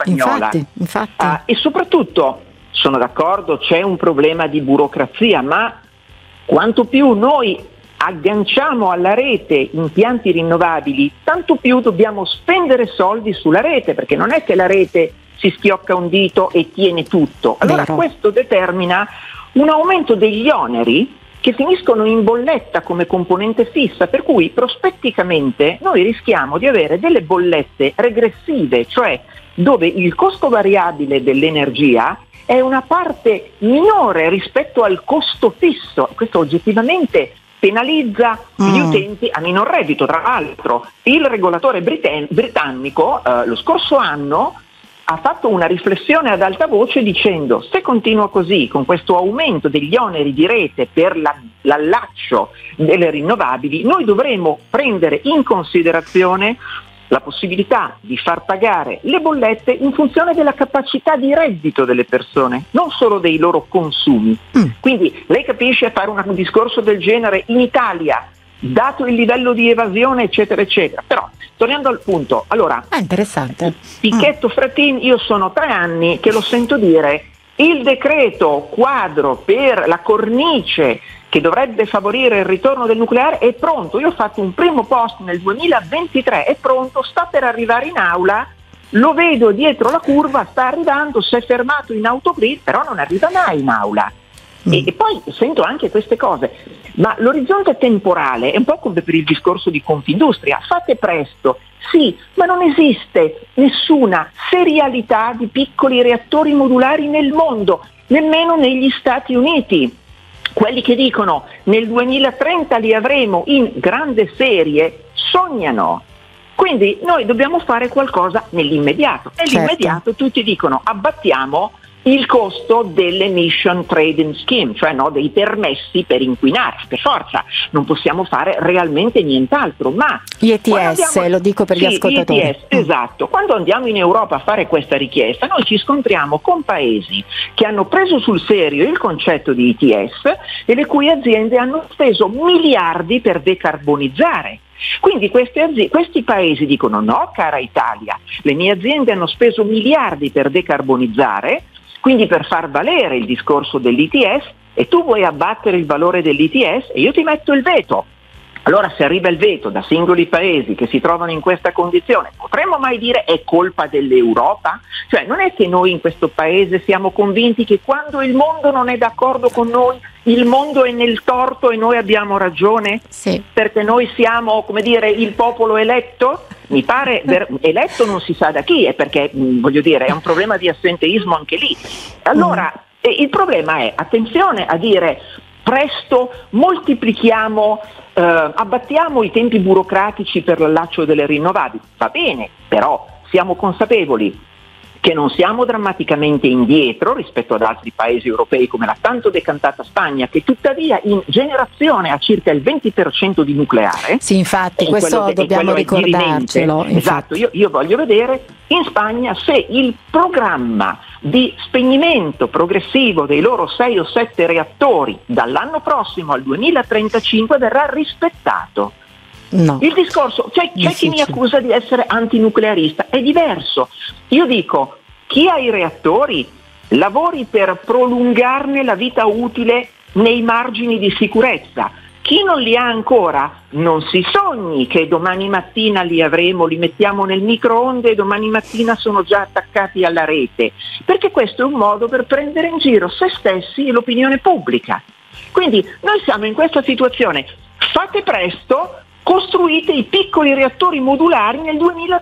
spagnola. Infatti. E soprattutto, sono d'accordo, c'è un problema di burocrazia, ma quanto più noi agganciamo alla rete impianti rinnovabili, tanto più dobbiamo spendere soldi sulla rete, perché non è che la rete si schiocca un dito e tiene tutto. Allora questo determina un aumento degli oneri che finiscono in bolletta come componente fissa, per cui prospetticamente noi rischiamo di avere delle bollette regressive, cioè dove il costo variabile dell'energia è una parte minore rispetto al costo fisso. Questo oggettivamente penalizza gli utenti a minor reddito. Tra l'altro il regolatore britannico lo scorso anno ha fatto una riflessione ad alta voce dicendo: se continua così, con questo aumento degli oneri di rete per l'allaccio delle rinnovabili, noi dovremo prendere in considerazione la possibilità di far pagare le bollette in funzione della capacità di reddito delle persone, non solo dei loro consumi. Quindi lei capisce, fare un discorso del genere in Italia, dato il livello di evasione eccetera eccetera. Però tornando al punto, allora, interessante. Picchetto Fratin, io sono 3 anni che lo sento dire: il decreto quadro per la cornice che dovrebbe favorire il ritorno del nucleare è pronto. Io ho fatto un primo post nel 2023, è pronto, sta per arrivare in aula, lo vedo dietro la curva, sta arrivando, si è fermato in autogrill, però non arriva mai in aula. E poi sento anche queste cose, ma l'orizzonte temporale è un po' come per il discorso di Confindustria: fate presto, sì, ma non esiste nessuna serialità di piccoli reattori modulari nel mondo, nemmeno negli Stati Uniti. Quelli che dicono nel 2030 li avremo in grande serie sognano. Quindi noi dobbiamo fare qualcosa nell'immediato. Nell'immediato tutti dicono: abbattiamo il costo dell'emission trading scheme, cioè dei permessi per inquinare. Per forza, non possiamo fare realmente nient'altro. Ma gli ETS, lo dico per gli ascoltatori. ETS, esatto. Quando andiamo in Europa a fare questa richiesta, noi ci scontriamo con paesi che hanno preso sul serio il concetto di ETS e le cui aziende hanno speso miliardi per decarbonizzare. Quindi questi paesi dicono: no, cara Italia, le mie aziende hanno speso miliardi per decarbonizzare, quindi per far valere il discorso dell'ETS, e tu vuoi abbattere il valore dell'ETS e io ti metto il veto. Allora, se arriva il veto da singoli paesi che si trovano in questa condizione, potremmo mai dire è colpa dell'Europa? Cioè, non è che noi in questo paese siamo convinti che quando il mondo non è d'accordo con noi, il mondo è nel torto e noi abbiamo ragione? Sì. Perché noi siamo, come dire, il popolo eletto? Mi pare eletto non si sa da chi, è perché, voglio dire, è un problema di assenteismo anche lì. Allora, il problema è, attenzione a dire presto, moltiplichiamo, abbattiamo i tempi burocratici per l'allaccio delle rinnovabili. Va bene, però siamo consapevoli che non siamo drammaticamente indietro rispetto ad altri paesi europei come la tanto decantata Spagna, che tuttavia in generazione ha circa il 20% di nucleare. Sì, infatti, questo dobbiamo ricordarcelo. Esatto, io voglio vedere in Spagna se il programma di spegnimento progressivo dei loro 6 o 7 reattori dall'anno prossimo al 2035 verrà rispettato. No. Il discorso, c'è chi mi accusa di essere antinuclearista, è diverso. Io dico: chi ha i reattori lavori per prolungarne la vita utile nei margini di sicurezza. Chi non li ha ancora non si sogni che domani mattina li avremo, li mettiamo nel microonde e domani mattina sono già attaccati alla rete, perché questo è un modo per prendere in giro se stessi e l'opinione pubblica. Quindi noi siamo in questa situazione: fate presto, costruite i piccoli reattori modulari nel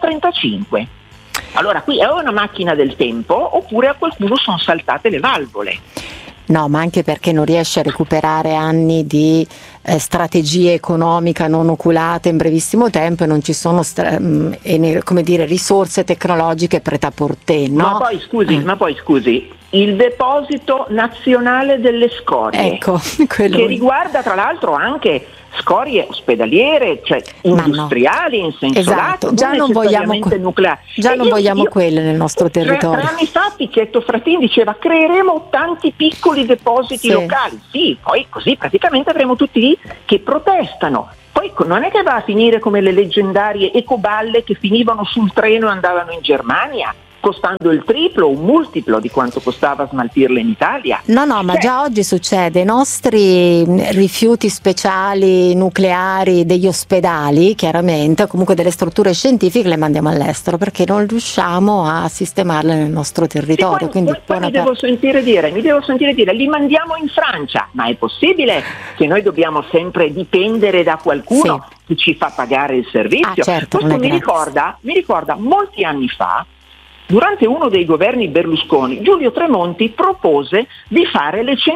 2035. Allora qui è una macchina del tempo oppure a qualcuno sono saltate le valvole. No, ma anche perché non riesce a recuperare anni di strategia economica non oculata in brevissimo tempo e non ci sono risorse tecnologiche prêt-à-porter, no? Ma poi scusi, il deposito nazionale delle scorie, ecco, che riguarda tra l'altro anche scorie ospedaliere, cioè industriali, in senso lato, già non vogliamo nucleari. Già non vogliamo quelle nel nostro territorio. 3 anni fa Picchetto Fratin diceva: creeremo tanti piccoli depositi locali. Sì, poi così praticamente avremo tutti lì che protestano. Poi non è che va a finire come le leggendarie ecoballe che finivano sul treno e andavano in Germania. costando il triplo o un multiplo di quanto costava smaltirle in Italia. No, ma già oggi succede. I nostri rifiuti speciali nucleari degli ospedali, chiaramente, o comunque delle strutture scientifiche, le mandiamo all'estero perché non riusciamo a sistemarle nel nostro territorio. Sì, Quindi poi mi devo sentire dire, li mandiamo in Francia, ma è possibile che noi dobbiamo sempre dipendere da qualcuno che ci fa pagare il servizio? Certo, questo mi ricorda molti anni fa, durante uno dei governi Berlusconi, Giulio Tremonti propose di fare le